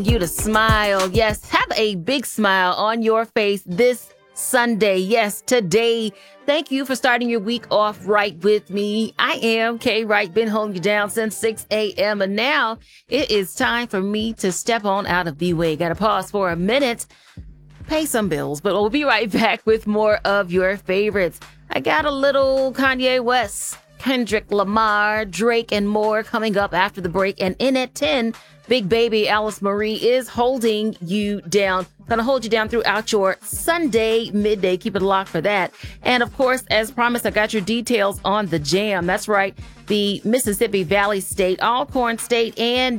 You to smile. Yes, have a big smile on your face this Sunday. Yes, today. Thank you for starting your week off right with me. I am Kay Wright, been holding you down since 6 a.m. And now it is time for me to step on out of the way. Got to pause for a minute, pay some bills, but we'll be right back with more of your favorites. I got a little Kanye West, Kendrick Lamar, Drake, and more coming up after the break. And in at 10, Big Baby Alice Marie is holding you down. Gonna hold you down throughout your Sunday midday. Keep it locked for that. And of course, as promised, I got your details on the Jam. That's right. The Mississippi Valley State, Alcorn State, and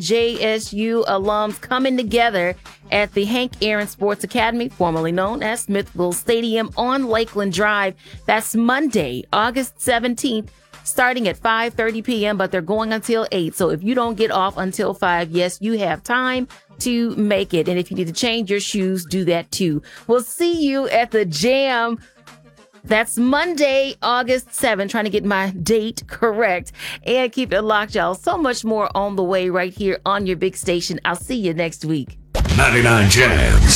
JSU alums coming together at the Hank Aaron Sports Academy, formerly known as Smithville Stadium on Lakeland Drive. That's Monday, August 17th. Starting at 5:30 p.m., but they're going until 8. So if you don't get off until 5, yes, you have time to make it. And if you need to change your shoes, do that too. We'll see you at the Jam. That's Monday, August 7th. Trying to get my date correct. And keep it locked, y'all. So much more on the way right here on your big station. I'll see you next week. 99 Jams,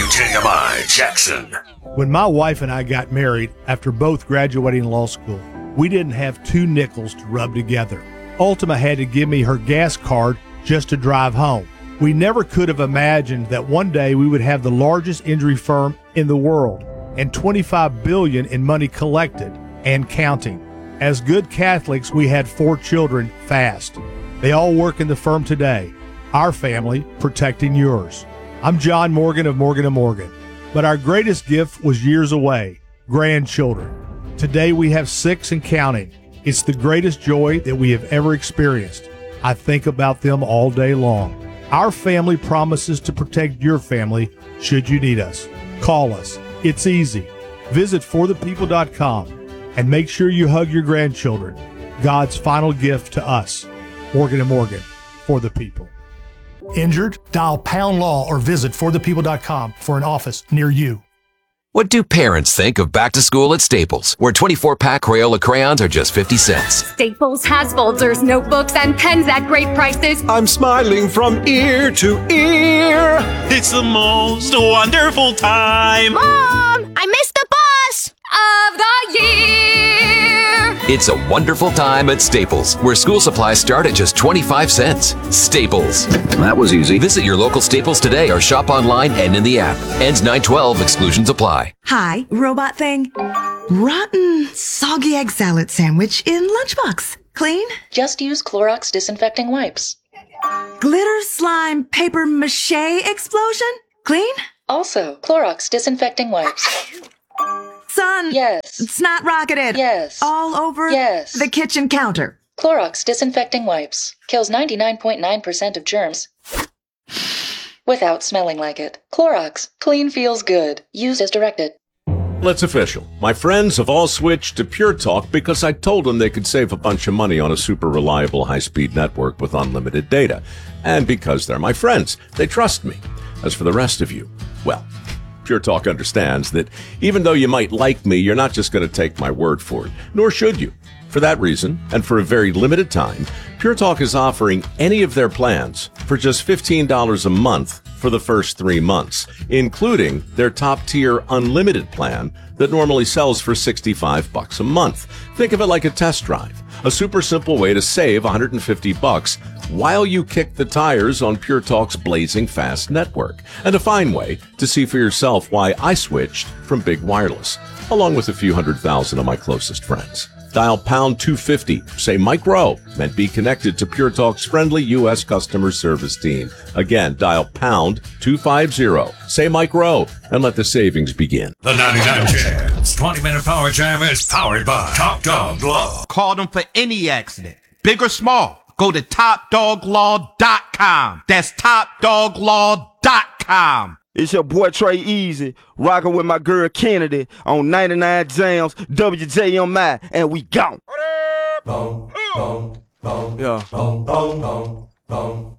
WJMI Jackson. When my wife and I got married after both graduating law school, we didn't have 2 nickels to rub together. Ultima had to give me her gas card just to drive home. We never could have imagined that one day we would have the largest injury firm in the world and $25 billion in money collected and counting. As good Catholics, we had 4 children fast. They all work in the firm today. Our family protecting yours. I'm John Morgan of Morgan & Morgan. But our greatest gift was years away, grandchildren. Today we have 6 and counting. It's the greatest joy that we have ever experienced. I think about them all day long. Our family promises to protect your family should you need us. Call us. It's easy. Visit forthepeople.com and make sure you hug your grandchildren. God's final gift to us. Morgan & Morgan, for the people. Injured? Dial Pound Law or visit forthepeople.com for an office near you. What do parents think of back to school at Staples, where 24-pack Crayola crayons are just 50 cents? Staples has folders, notebooks, and pens at great prices. I'm smiling from ear to ear. It's the most wonderful time. Mom, I missed the bus of the year. It's a wonderful time at Staples, where school supplies start at just 25 cents. Staples. That was easy. Visit your local Staples today or shop online and in the app. Ends 9/12. Exclusions apply. Hi, robot thing. Rotten, soggy egg salad sandwich in lunchbox. Clean? Just use Clorox disinfecting wipes. Glitter slime paper mache explosion? Clean? Also, Clorox disinfecting wipes. Son. Yes. Snot rocketed. Yes. All over Yes. the kitchen counter. Clorox disinfecting wipes. Kills 99.9% of germs without smelling like it. Clorox. Clean feels good. Used as directed. It's official. My friends have all switched to Pure Talk because I told them they could save a bunch of money on a super reliable high-speed network with unlimited data. And because they're my friends, they trust me. As for the rest of you, well, Pure Talk understands that even though you might like me, you're not just going to take my word for it, nor should you. For that reason, and for a very limited time, Pure Talk is offering any of their plans for just $15 a month for the first 3 months, including their top-tier unlimited plan that normally sells for $65 a month. Think of it like a test drive, a super simple way to save $150 while you kick the tires on Pure Talk's blazing fast network, and a fine way to see for yourself why I switched from Big Wireless, along with a few 100,000 of my closest friends. Dial pound 250, say Mike Rowe, and be connected to Pure Talk's friendly U.S. customer service team. Again, dial pound 250, say Mike Rowe, and let the savings begin. The 99 Jams 20-minute power jam is powered by Top Dog Law. Call them for any accident, big or small. Go to TopDogLaw.com. That's TopDogLaw.com. It's your boy Trey Easy, rocking with my girl Kennedy on 99 Jams, WJMI, and we gone. Yeah.